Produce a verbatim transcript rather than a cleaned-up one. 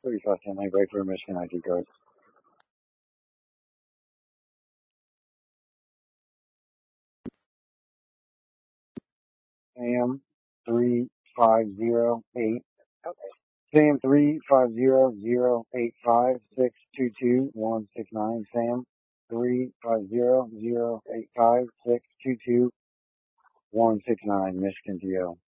thirty-five ten, I wait for a Michigan I D card. Sam three five zero eight. Sam three five zero zero eight five six two two one six nine. Sam three five zero zero eight five six two two one six nine. Michigan T O.